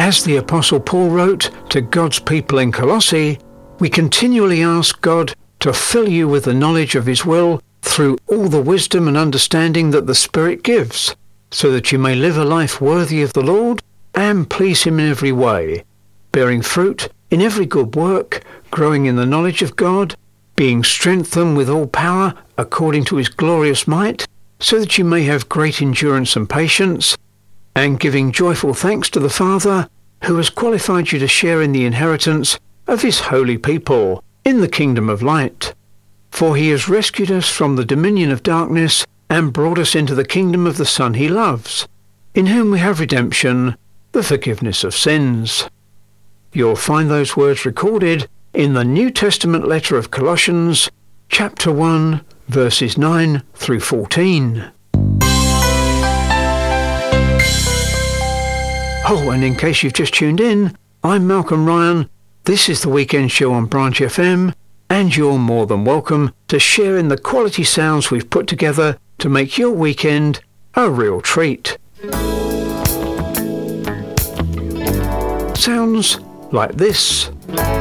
As the Apostle Paul wrote to God's people in Colossae, we continually ask God to fill you with the knowledge of his will through all the wisdom and understanding that the Spirit gives, so that you may live a life worthy of the Lord and please him in every way, bearing fruit in every good work, growing in the knowledge of God, being strengthened with all power according to his glorious might, so that you may have great endurance and patience, and giving joyful thanks to the Father, who has qualified you to share in the inheritance of his holy people in the kingdom of light. For he has rescued us from the dominion of darkness and brought us into the kingdom of the Son he loves, in whom we have redemption, the forgiveness of sins. You'll find those words recorded in the New Testament letter of Colossians, chapter 1, verses 9 through 14. Oh, and in case you've just tuned in, I'm Malcolm Ryan. This is the Weekend Show on Branch FM, and you're more than welcome to share in the quality sounds we've put together to make your weekend a real treat. Sounds like this.